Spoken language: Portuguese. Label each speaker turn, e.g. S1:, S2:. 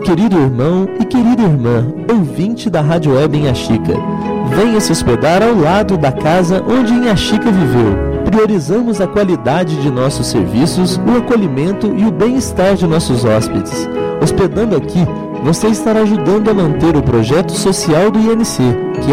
S1: querido irmão e querida irmã, ouvinte da Rádio Web Inhaxica. Venha se hospedar ao lado da casa onde Inhaxica viveu. Priorizamos a qualidade de nossos serviços, o acolhimento e o bem-estar de nossos hóspedes. Hospedando aqui, você estará ajudando a manter o projeto social do INC, que